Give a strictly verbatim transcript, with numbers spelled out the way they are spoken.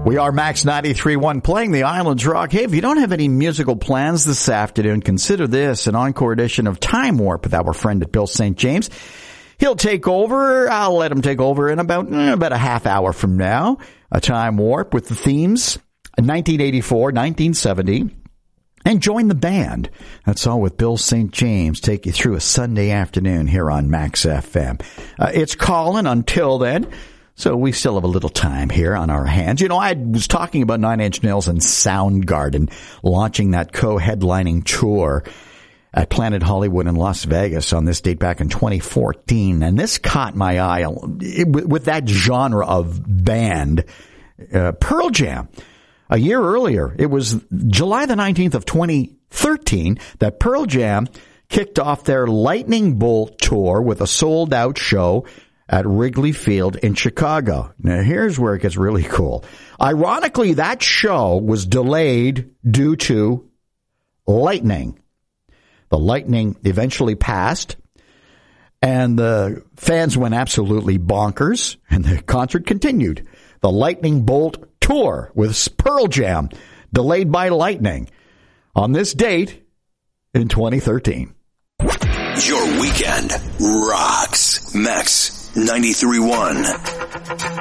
We are Max ninety-three point one playing the Islands Rock. Hey, if you don't have any musical plans this afternoon, consider this an encore edition of Time Warp with our friend at Bill Saint James. He'll take over. I'll let him take over in about, eh, about a half hour from now. A Time Warp with the themes nineteen eighty-four, nineteen seventy, and join the band. That's all with Bill Saint James. Take you through a Sunday afternoon here on Max F M. Uh, it's Colin until then. So we still have a little time here on our hands. You know, I was talking about Nine Inch Nails and Soundgarden launching that co-headlining tour at Planet Hollywood in Las Vegas on this date back in twenty fourteen. And this caught my eye it, with that genre of band, uh, Pearl Jam. A year earlier, it was July the nineteenth of twenty thirteen that Pearl Jam kicked off their Lightning Bolt tour with a sold-out show at Wrigley Field in Chicago. Now, here's where it gets really cool. Ironically, that show was delayed due to lightning. The lightning eventually passed, and the fans went absolutely bonkers, and the concert continued. The Lightning Bolt tour with Pearl Jam, delayed by lightning, on this date in twenty thirteen. Your weekend rocks. Max ninety-three point one.